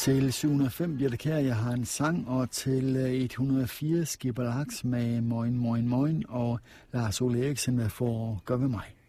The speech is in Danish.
Til 705 Jette Kjær, jeg har en sang, og til 104 Skipper Laks med Moin Moin Moin, og Lars Ole Eriksen, hvad får gør ved mig.